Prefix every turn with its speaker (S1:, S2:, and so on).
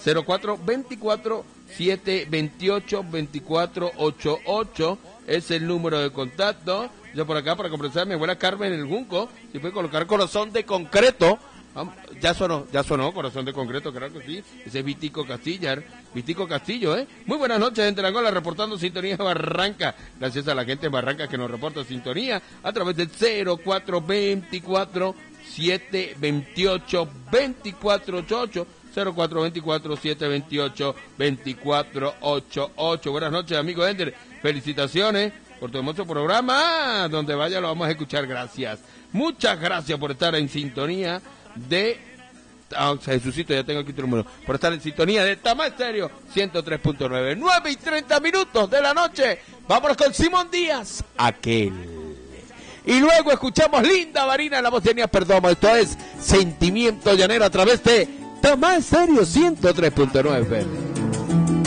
S1: 0424-728-2488 es el número de contacto. Yo por acá, para conversar a mi abuela Carmen el Junco, si puede colocar corazón de concreto. Ya sonó, corazón de concreto, claro que sí. Ese es Vitico Castillo, Muy buenas noches, gente de Angola, reportando sintonía de Barranca. Gracias a la gente de Barranca que nos reporta sintonía a través del 0424-728-2488. 0424-728-2488. Buenas noches, amigo Ender. Felicitaciones por tu hermoso programa. Donde vaya lo vamos a escuchar. Gracias. Muchas gracias por estar en sintonía de... Jesucito, ya tengo aquí tu número. Por estar en sintonía de Tama Estéreo 103.9. 9:30 de la noche. Vámonos con Simón Díaz, aquel. Y luego escuchamos Linda Varina en la voz de Nia Perdomo. Esto es Sentimiento Llanero a través de Tama Estéreo 103.9.